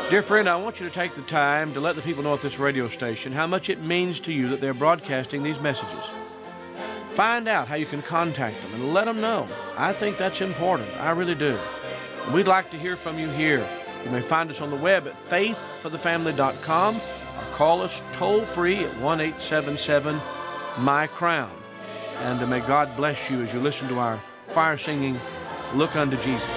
Dear friend, I want you to take the time to let the people know at this radio station how much it means to you that they're broadcasting these messages. Find out how you can contact them and let them know. I think that's important. I really do. And we'd like to hear from you here. You may find us on the web at faithforthefamily.com or call us toll-free at 1-877-MY-CROWN. And may God bless you as you listen to our choir singing, Look Unto Jesus.